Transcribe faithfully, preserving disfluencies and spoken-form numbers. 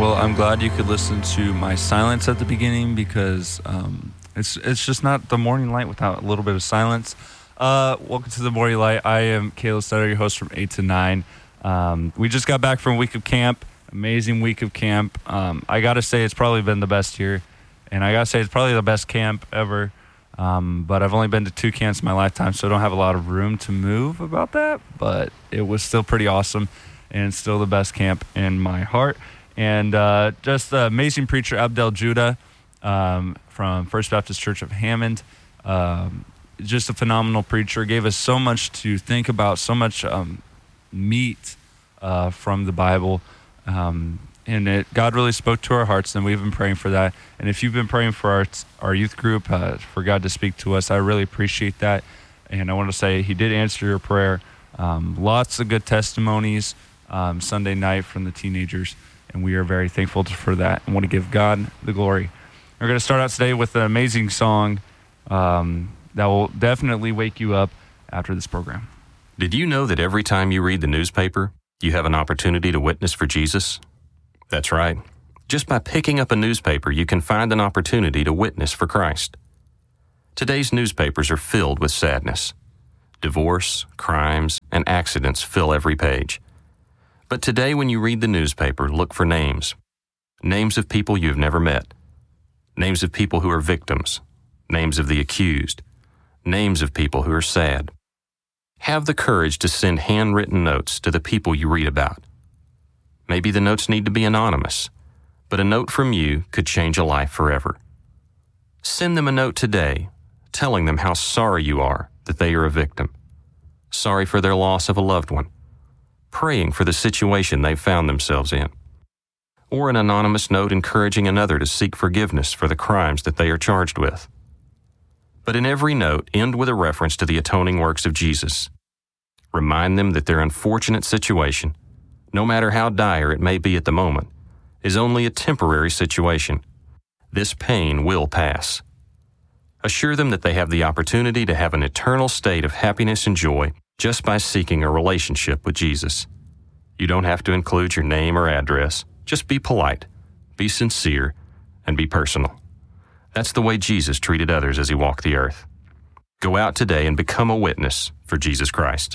Well, I'm glad you could listen to my silence at the beginning because um, it's it's just not the morning light without a little bit of silence. Uh, welcome to the Morning Light. I am Caleb Stutter, your host from eight to nine. Um, we just got back from a week of camp, amazing week of camp. Um, I got to say it's probably been the best year, and I got to say it's probably the best camp ever. Um, but I've only been to two camps in my lifetime, so I don't have a lot of room to move about that, but it was still pretty awesome and still the best camp in my heart. And uh, just the amazing preacher, Abdel Judah, um, from First Baptist Church of Hammond. Um, just a phenomenal preacher. Gave us so much to think about, so much um, meat uh, from the Bible. Um, and it, God really spoke to our hearts, and we've been praying for that. And if you've been praying for our, our youth group, uh, for God to speak to us, I really appreciate that. And I want to say he did answer your prayer. Um, lots of good testimonies um, Sunday night from the teenagers. And we are very thankful for that and want to give God the glory. We're going to start out today with an amazing song um, that will definitely wake you up after this program. Did you know that every time you read the newspaper, you have an opportunity to witness for Jesus? That's right. Just by picking up a newspaper, you can find an opportunity to witness for Christ. Today's newspapers are filled with sadness. Divorce, crimes, and accidents fill every page. But today when you read the newspaper, look for names. Names of people you've never met. Names of people who are victims. Names of the accused. Names of people who are sad. Have the courage to send handwritten notes to the people you read about. Maybe the notes need to be anonymous, but a note from you could change a life forever. Send them a note today, telling them how sorry you are that they are a victim. Sorry for their loss of a loved one. Praying for the situation they've found themselves in. Or an anonymous note encouraging another to seek forgiveness for the crimes that they are charged with. But in every note, end with a reference to the atoning works of Jesus. Remind them that their unfortunate situation, no matter how dire it may be at the moment, is only a temporary situation. This pain will pass. Assure them that they have the opportunity to have an eternal state of happiness and joy just by seeking a relationship with Jesus. You don't have to include your name or address. Just be polite, be sincere, and be personal. That's the way Jesus treated others as he walked the earth. Go out today and become a witness for Jesus Christ.